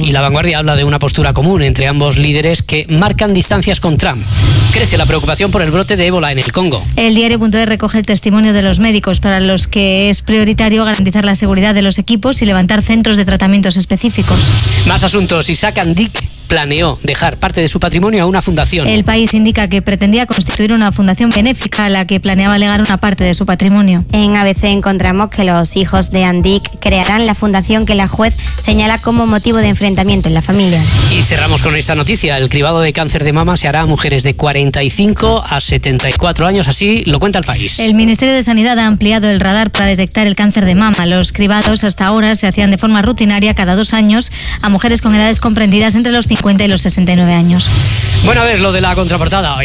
Y La Vanguardia habla de una postura común entre ambos líderes que marcan distancias con Trump. Crece la preocupación por el brote de ébola en el Congo. El diario.es recoge el testimonio de los médicos para los que es prioritario garantizar la seguridad de los equipos y levantar centros de tratamientos específicos. Más asuntos. Isaac Andic planeó dejar parte de su patrimonio a una fundación. El País indica que pretendía constituir una fundación benéfica a la que planeaba legar una parte de su patrimonio. En ABC encontramos que los hijos de Andic crearán la fundación que la juez señala como motivo de enfrentamiento en la familia. Y cerramos con esta noticia. El cribado de cáncer de mama se hará a mujeres de 45 a 74 años, así lo cuenta El País. El Ministerio de Sanidad ha ampliado el radar para detectar el cáncer de mama. Los cribados hasta ahora se hacían de forma rutinaria cada 2 años a mujeres con edades comprendidas entre los 50 y los 69 años. Bueno, a ver, lo de la contraportada,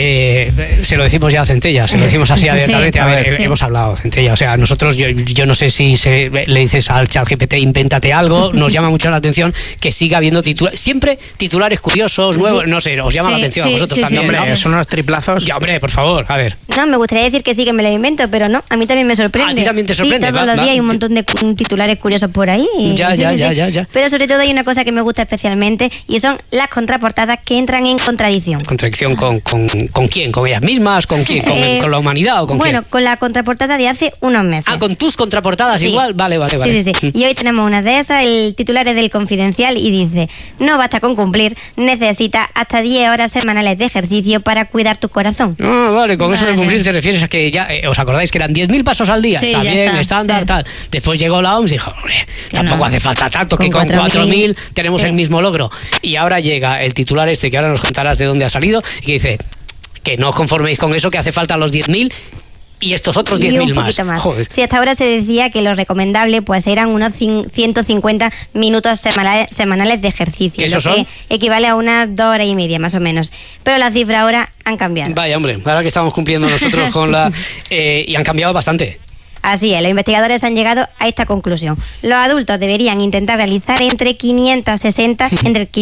se lo decimos ya a Centella, se lo decimos así abiertamente. Sí, sí. Hemos hablado, Centella, o sea, nosotros, yo no sé si le dices al ChatGPT, invéntate algo, nos llama mucho la atención que siga habiendo siempre titulares curiosos, nuevos, no sé, os llama la atención a vosotros también. Hombre, son unos triplazos. Ya, hombre, por favor, a ver. No, me gustaría decir que sí que me lo invento, pero no, a mí también me sorprende. ¿A ti también te sorprende? Sí, todos los días hay un montón de titulares curiosos por ahí. Ya. Pero sobre todo hay una cosa que me gusta especialmente y son las contraportadas que entran en contradicción. ¿Contradicción con quién? ¿Con ellas mismas? ¿Con quién? ¿Con la humanidad o con quién? Bueno, con la contraportada de hace unos meses. Ah, con tus contraportadas igual. Vale. Sí. Y hoy tenemos una de esas, el titular es del Confidencial y dice: no basta con cumplir, necesitas hasta 10 horas semanales de ejercicio para cuidar tu corazón. Ah, vale, con eso de cumplir te refieres a que ya, ¿os acordáis que eran 10.000 pasos al día? Sí, está bien, estándar, tal. Después llegó la OMS y dijo, hombre, tampoco hace falta tanto, que con 4.000 tenemos el mismo logro. Y ahora llega el titular que ahora nos contarás de dónde ha salido, y que dice que no os conforméis con eso, que hace falta los 10.000 y estos otros 10.000 más. Joder. Sí, hasta ahora se decía que lo recomendable pues eran unos 150 minutos semanales de ejercicio, ¿Qué lo son? que equivale a unas 2 horas y media más o menos. Pero las cifras ahora han cambiado. Vaya, hombre, ahora que estamos cumpliendo nosotros con la... y han cambiado bastante. Así es, los investigadores han llegado a esta conclusión. Los adultos deberían intentar realizar entre 560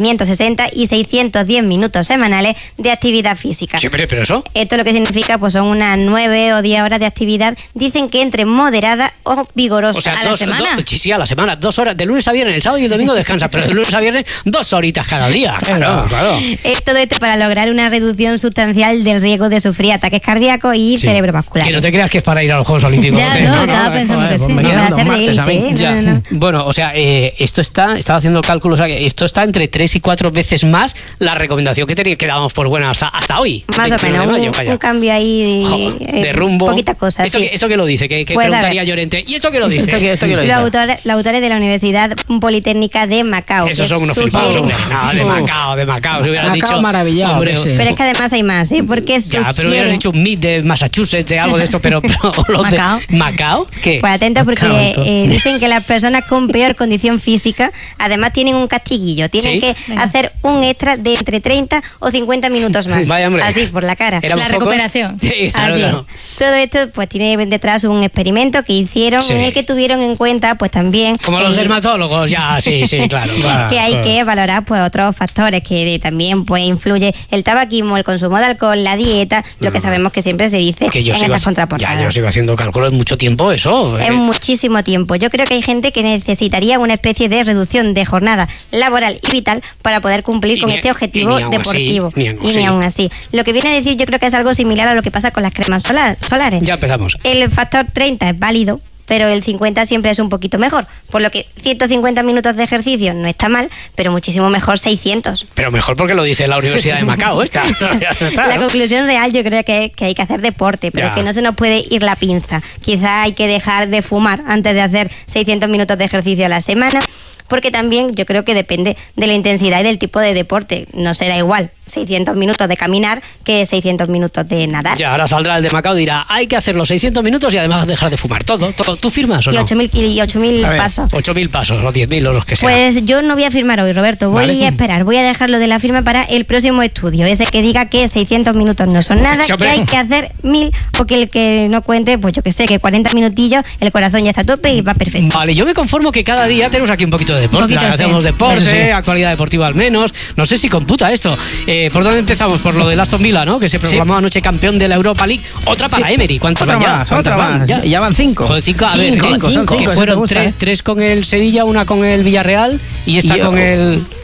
y 610 minutos semanales de actividad física. Sí, pero eso... Esto lo que significa pues son unas 9 o 10 horas de actividad. Dicen que entre moderada o vigorosa. O sea, a la semana. Sí, a la semana, 2 horas, de lunes a viernes, el sábado y el domingo descansa, pero de lunes a viernes 2 horitas cada día. Claro. Todo esto para lograr una reducción sustancial del riesgo de sufrir ataques cardíacos y cerebrovasculares. Que no te creas que es para ir a los Juegos Olímpicos. No, estaba pensando que sí. Me quedan los martes a mí. No. Bueno, o sea, estaba haciendo cálculos, o sea, esto está entre 3 y 4 veces más la recomendación que dábamos por buena hasta hoy. Más o menos, un cambio ahí de rumbo. Poquita cosa. ¿Esto qué lo dice? Que pues preguntaría Llorente. ¿Y esto qué lo dice? Los autores de la Universidad Politécnica de Macao. Esos son unos flipados, hombre. No, de Macao. Se hubieran dicho. Maravillado. Hombre, pero es que además hay más, porque ya, pero hubieras dicho un MIT de Massachusetts, de algo de esto, pero los de Macao. ¿Qué? Pues atento porque dicen que las personas con peor condición física además tienen un castiguillo, tienen que hacer un extra de entre 30 o 50 minutos más. Vaya, hombre. Así, por la cara. La recuperación. Sí, claro. Todo esto pues tiene detrás un experimento que hicieron en el que tuvieron en cuenta pues también... Como los dermatólogos, ya, sí, claro. que hay que valorar pues otros factores que también pues influye el tabaquismo, el consumo de alcohol, la dieta, lo que sabemos que siempre se dice en estas contraportadas. Ya, yo sigo haciendo cálculos mucho tiempo, eso. Es muchísimo tiempo. Yo creo que hay gente que necesitaría una especie de reducción de jornada laboral y vital para poder cumplir con este objetivo deportivo. Ni aún así. Lo que viene a decir yo creo que es algo similar a lo que pasa con las cremas solares. Ya empezamos. El factor 30 es válido, pero el 50 siempre es un poquito mejor. Por lo que 150 minutos de ejercicio no está mal, pero muchísimo mejor 600. Pero mejor porque lo dice la Universidad de Macao, esta. La conclusión real yo creo que hay que hacer deporte, pero que no se nos puede ir la pinza. Quizá hay que dejar de fumar antes de hacer 600 minutos de ejercicio a la semana, porque también yo creo que depende de la intensidad y del tipo de deporte. No será igual 600 minutos de caminar que 600 minutos de nadar. Ya, ahora saldrá el de Macao y dirá, hay que hacer los 600 minutos y además dejar de fumar. Todo. ¿Tú firmas o no? Y 8.000 pasos. 8.000 pasos, o 10.000 o los que sean. Pues yo no voy a firmar hoy, Roberto. Voy a esperar. Voy a dejarlo de la firma para el próximo estudio. Ese que diga que 600 minutos no son nada, que hay que hacer 1.000 o que el que no cuente, pues yo que sé, que 40 minutos el corazón ya está a tope y va perfecto. Vale, yo me conformo que cada día tenemos aquí un poquito de deporte. Hacemos deporte, actualidad deportiva al menos. No sé si computa esto. ¿Por dónde empezamos? Por lo del Aston Villa, ¿no? Que se proclamó anoche campeón de la Europa League. Otra para Emery. ¿Cuántas van ya? Otra más. Ya van 5. Joder, 5. A ver, cinco, que fueron 3 con el Sevilla, una con el Villarreal y esta con el